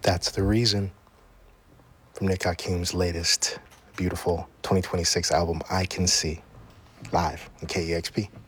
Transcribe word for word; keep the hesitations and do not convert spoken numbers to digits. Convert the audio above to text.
That's the reason. From Nick Hakim's latest beautiful twenty twenty-six album, I Can See, live on K E X P.